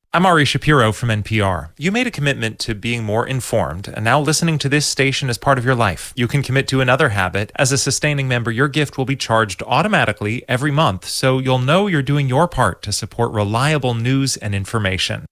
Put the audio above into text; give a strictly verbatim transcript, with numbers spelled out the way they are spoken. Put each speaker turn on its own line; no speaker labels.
I'm Ari Shapiro from N P R. You made a commitment to being more informed, and now listening to this station is part of your life. You can commit to another habit. As a sustaining member, your gift will be charged automatically every month, so you'll know you're doing your part to support reliable news and information.